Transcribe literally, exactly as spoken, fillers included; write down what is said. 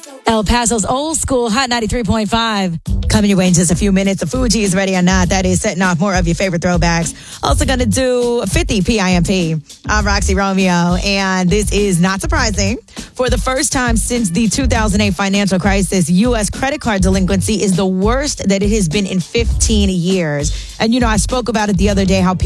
El Paso's old school Hot ninety-three point five. Coming your way in just a few minutes. The Fuji is ready or not. That is setting off more of your favorite throwbacks. Also going to do fifty P I M P. I'm Roxy Romeo, and this is not surprising. For the first time since the two thousand eight financial crisis, U S credit card delinquency is the worst that it has been in fifteen years. And, you know, I spoke about it the other day, how people